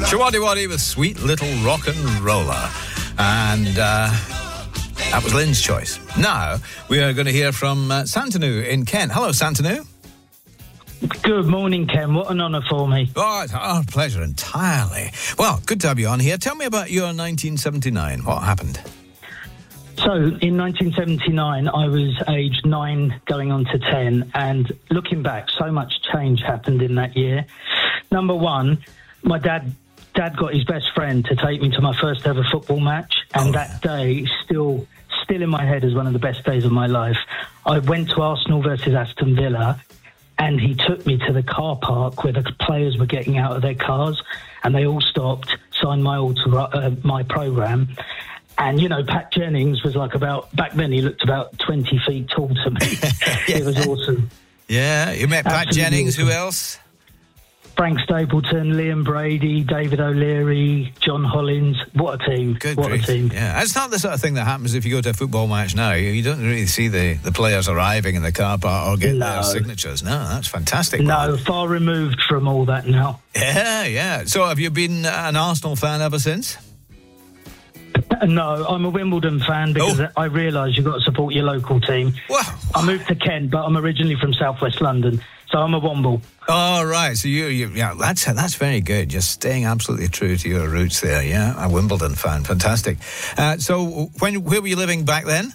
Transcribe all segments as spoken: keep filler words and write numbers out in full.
Shawaddy Waddy with Sweet Little Rock and Roller. And uh, that was Lynn's choice. Now, we are going to hear from uh, Santanu in Kent. Hello, Santanu. Good morning, Ken. What an honour for me. Oh, it's our pleasure entirely. Well, good to have you on here. Tell me about your nineteen seventy-nine. What happened? So, in nineteen seventy-nine, I was aged nine going on to ten, and looking back, so much change happened in that year. Number one, my dad dad got his best friend to take me to my first ever football match, and oh, that day still still in my head as one of the best days of my life. I went to Arsenal versus Aston Villa, and he took me to the car park where the players were getting out of their cars, and they all stopped, signed my auto, uh, my programme. And, you know, Pat Jennings was like about, back then he looked about twenty feet tall to me. Yeah. It was awesome. Yeah, you met Pat Absolutely Jennings, awesome. Who else? Frank Stapleton, Liam Brady, David O'Leary, John Hollins. What a team. Good what grief. a team. Yeah, it's not the sort of thing that happens if you go to a football match now. You, you don't really see the, the players arriving in the car park or getting no. their signatures. No, that's fantastic. No, man. far removed from all that now. Yeah, yeah. So have you been an Arsenal fan ever since? No, I'm a Wimbledon fan because oh. I realise you've got to support your local team. Wow. I moved to Kent, but I'm originally from southwest London, so I'm a Womble. Oh, right. So you, you yeah, that's that's very good. Just staying absolutely true to your roots there. Yeah, a Wimbledon fan, fantastic. Uh, so when where were you living back then?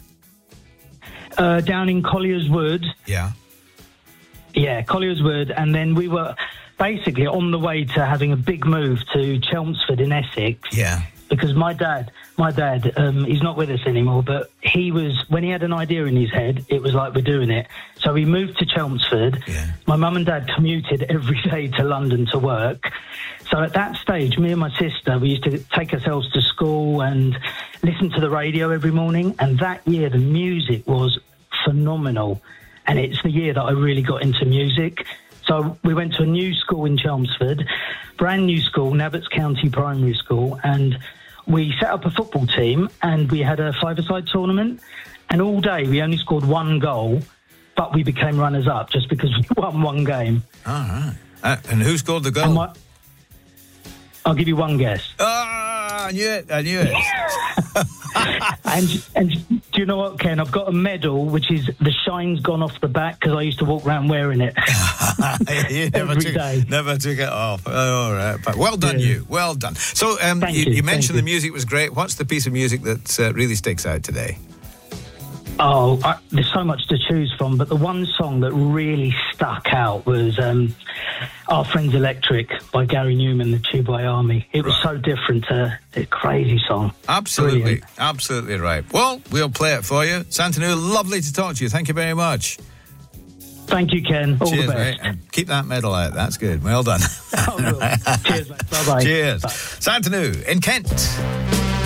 Uh, down in Collier's Wood. Yeah. Yeah, Collier's Wood, and then we were basically on the way to having a big move to Chelmsford in Essex. Yeah. Because my dad, my dad, um, he's not with us anymore, but he was, when he had an idea in his head, it was like, we're doing it. So he moved to Chelmsford. Yeah. My mum and dad commuted every day to London to work. So at that stage, me and my sister, we used to take ourselves to school and listen to the radio every morning. And that year, the music was phenomenal. And it's the year that I really got into music. So we went to a new school in Chelmsford, brand new school, Nabbots County Primary School, and we set up a football team and we had a five-a-side tournament, and all day we only scored one goal, but we became runners-up just because we won one game. All right. Uh, and who scored the goal? My, I'll give you one guess. Ah, I knew it, I knew it. and and do you know what, Ken? I've got a medal which is the shine's gone off the back because I used to walk around wearing it. you never every took, day. Never took it off. Oh, all right. But well done, yeah. you. Well done. So um, Thank you, you, you mentioned you. the music was great. What's the piece of music that uh, really sticks out today? Oh, I, there's so much to choose from, but the one song that really stuck out was um, Our Friends Electric by Gary Newman, the Tubai Army. It was right. so different, uh, a crazy song. Absolutely, Brilliant. absolutely right. Well, we'll play it for you. Santanu, lovely to talk to you. Thank you very much. Thank you, Ken. All Cheers, the best. mate. And keep that medal out. That's good. Well done. Oh, right. Cheers, mate. Bye-bye. Cheers. Bye. Santanu in Kent.